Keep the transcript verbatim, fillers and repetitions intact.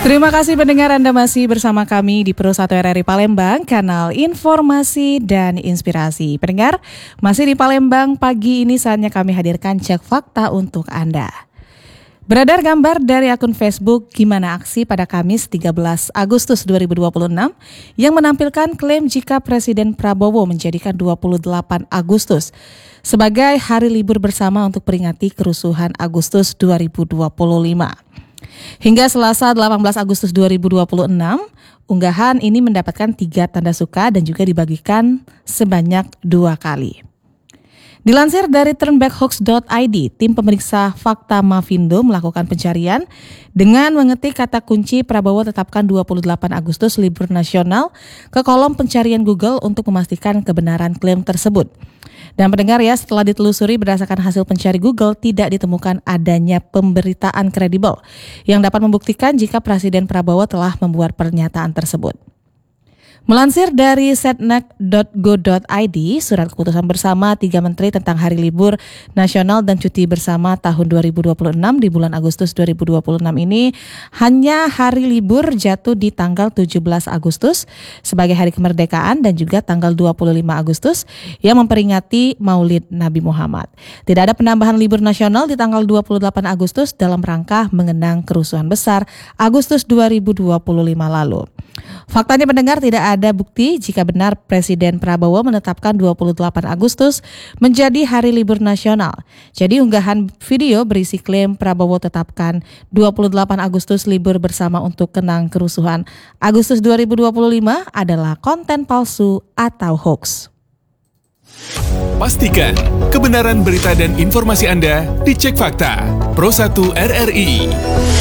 Terima kasih pendengar, Anda masih bersama kami di Pro satu R R I Palembang, kanal informasi dan inspirasi. Pendengar, masih di Palembang, pagi ini saatnya kami hadirkan cek fakta untuk Anda. Beredar gambar dari akun Facebook Gimana Aksi pada Kamis tiga belas Agustus dua ribu dua puluh enam yang menampilkan klaim jika Presiden Prabowo menjadikan dua puluh delapan Agustus sebagai hari libur bersama untuk peringati kerusuhan Agustus dua ribu dua puluh lima. Hingga Selasa delapan belas Agustus dua ribu dua puluh enam, unggahan ini mendapatkan tiga tanda suka dan juga dibagikan sebanyak dua kali. Dilansir dari turnbackhoax dot i d, tim pemeriksa fakta Mavindo melakukan pencarian dengan mengetik kata kunci Prabowo tetapkan dua puluh delapan Agustus libur nasional ke kolom pencarian Google untuk memastikan kebenaran klaim tersebut. Dan pendengar ya, setelah ditelusuri berdasarkan hasil pencari Google, tidak ditemukan adanya pemberitaan kredibel yang dapat membuktikan jika Presiden Prabowo telah membuat pernyataan tersebut. Melansir dari setnek dot go dot i d, surat keputusan bersama tiga menteri tentang hari libur nasional dan cuti bersama tahun dua ribu dua puluh enam di bulan Agustus dua ribu dua puluh enam ini hanya hari libur jatuh di tanggal tujuh belas Agustus sebagai hari kemerdekaan dan juga tanggal dua puluh lima Agustus yang memperingati Maulid Nabi Muhammad. Tidak ada penambahan libur nasional di tanggal dua puluh delapan Agustus dalam rangka mengenang kerusuhan besar Agustus dua ribu dua puluh lima lalu. Faktanya pendengar, tidak ada bukti jika benar Presiden Prabowo menetapkan dua puluh delapan Agustus menjadi hari libur nasional. Jadi unggahan video berisi klaim Prabowo tetapkan dua puluh delapan Agustus libur bersama untuk kenang kerusuhan Agustus dua ribu dua puluh lima adalah konten palsu atau hoax. Pastikan kebenaran berita dan informasi Anda dicek fakta. Pro satu R R I.